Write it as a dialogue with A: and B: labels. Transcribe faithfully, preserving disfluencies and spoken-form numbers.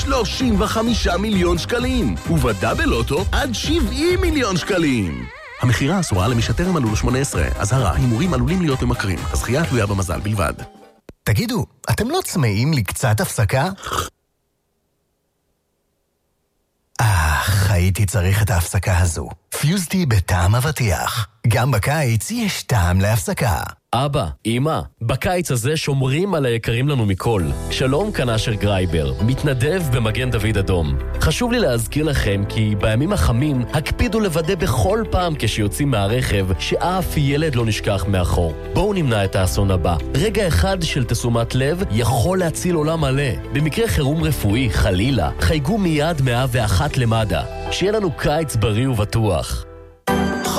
A: שלושים וחמישה מיליון שקלים, ובדאבל לוטו עד שבעים מיליון שקלים. המחירה אסורה למי שטרם מלאו שמונה עשרה. אזהרה, הימורים עלולים להיות ממכרים. הזכייה תלויה במזל בלבד.
B: תגידו, אתם לא צמאים לקצת הפסקה? אך, הייתי צריך את ההפסקה הזו. פיוזטי בטעם אבטיח. גם בקיץ יש טעם להפסקה.
C: אבא, אמא, בקיץ הזה שומרים על היקרים לנו מכל. שלום, כאן אשר גרייבר, מתנדב במגן דוד אדום. חשוב לי להזכיר לכם כי בימים החמים הקפידו לוודא בכל פעם כשיוצאים מהרכב שאף ילד לא נשכח מאחור. בואו נמנע את האסון הבא. רגע אחד של תשומת לב יכול להציל עולם מלא. במקרה חירום רפואי, חלילה, חייגו מיד מאה ואחת למד"א. שיהיה לנו קיץ בריא ובטוח.